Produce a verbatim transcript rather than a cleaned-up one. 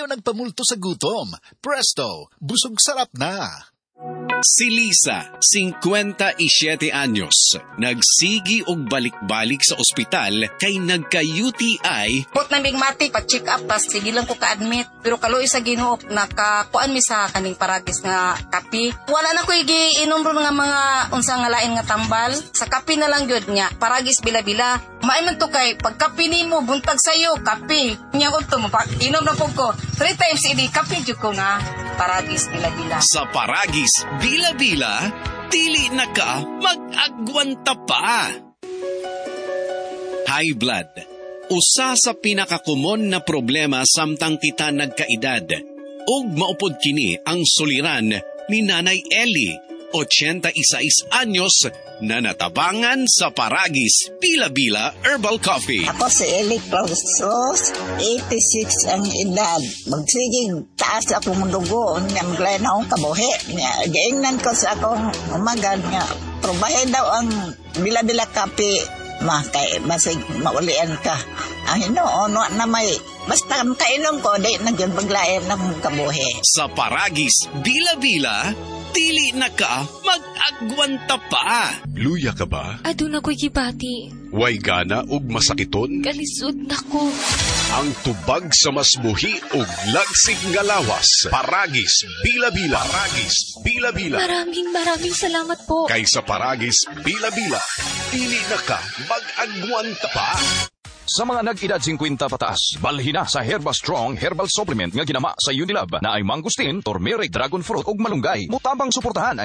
na nagpamulto sa gutom. Presto, busog sarap na. Si Lisa, fifty-seven anyos, nagsigi og balik-balik sa ospital kay nagka-U T I. Put na bigmatik, pag-check up, tas sige lang ko ka-admit. Pero kaloy sa Ginoo, nakakuan mi sa kaning paragis nga kapi. Wala na ko giinom ron nga mga unsa nga lain nga tambal. Sa kapi na lang gyud nya, paragis bila-bila. Maay to kay pagkapi nimo buntag sayo, kapi. Nya ko to, inom na pug ko. Three times idi kapi jud ko na paragis bila-bila. Sa paragis bila-bila, dili na ka mag-agwanta pa. High blood, usa sa pinakakumon na problema samtang kita nagkaedad. Ug maupod kini ang suliran ni Nanay Ellie, eighty-six anyos, na natabangan sa paragis bila-bila herbal coffee. Ako si Ellie Clausos, eighty-six ang edad. Magsiging taas akong dugo, niya maglayan akong kabuhi. Gaingnan ko sa akong umagan niya. Probahe daw ang bila-bila kape, ma, kay masig maulian ka. Ang hinoon na may, basta kainom ko, di na yun maglayan ng kabuhi. Sa paragis bila-bila, dili na ka mag-agwanta pa. Luya ka ba? Aduna ko'y gibati. Way gana ug masakiton? Kalisod na ko. Ang tubag sa masbuhi ug lagsig nga lawas. Paragis bila-bila. Paragis bila-bila. Maraming maraming salamat po. Kaysa paragis bila-bila, dili na ka mag-agwanta pa. Sa mga nag-edad fifty pataas, balhin na sa Herba Strong Herbal Supplement nga ginama sa Unilab na ay mangustin, turmeric, dragon fruit ug malunggay. Mutabang suportahan